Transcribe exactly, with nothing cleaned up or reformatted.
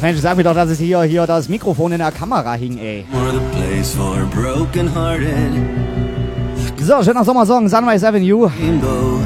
Mensch, sag mir doch, dass es hier, hier das Mikrofon in der Kamera hing, ey. So, schöner Sommersong, Sunrise Avenue.